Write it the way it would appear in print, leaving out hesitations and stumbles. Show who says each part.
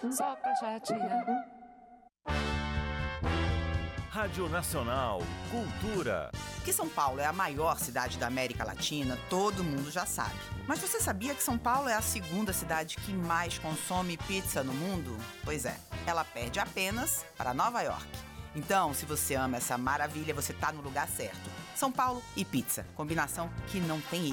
Speaker 1: só pra chatear.
Speaker 2: Rádio Nacional, Cultura.
Speaker 3: Que São Paulo é a maior cidade da América Latina, todo mundo já sabe. Mas você sabia que São Paulo é a segunda cidade que mais consome pizza no mundo? Pois é, ela perde apenas para Nova York. Então, se você ama essa maravilha, você tá no lugar certo. São Paulo e pizza, combinação que não tem